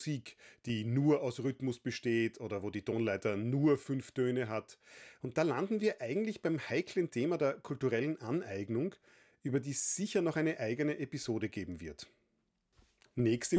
Musik, die nur aus Rhythmus besteht oder wo die Tonleiter nur 5 Töne hat. Und da landen wir eigentlich beim heiklen Thema der kulturellen Aneignung, über die es sicher noch eine eigene Episode geben wird. Nächste